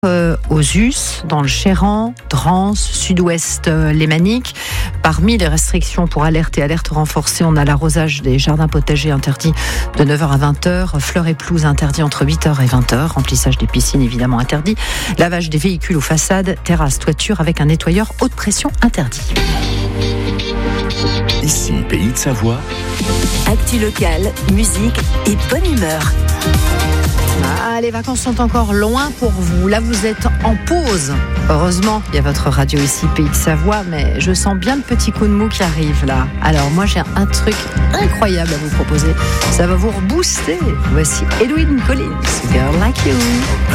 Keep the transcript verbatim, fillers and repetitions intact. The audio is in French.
Euh, aux Us, dans le Chéran, Drance, sud-ouest euh, lémanique. Parmi les restrictions pour alerte et alerte renforcée, on a l'arrosage des jardins potagers interdit de neuf heures à vingt heures, fleurs et pelouses interdit entre huit heures et vingt heures, remplissage des piscines évidemment interdit, lavage des véhicules aux façades, terrasses, toitures avec un nettoyeur haute pression interdit. Ici, Pays de Savoie. Actu locale, musique et bonne humeur. Ah, les vacances sont encore loin pour vous. Là, vous êtes en pause. Heureusement, il y a votre radio ici, Pays de Savoie, mais je sens bien le petit coup de mou qui arrive là. Alors moi, j'ai un truc incroyable à vous proposer. Ça va vous rebooster. Voici Edwyn Collins, Girl Like You.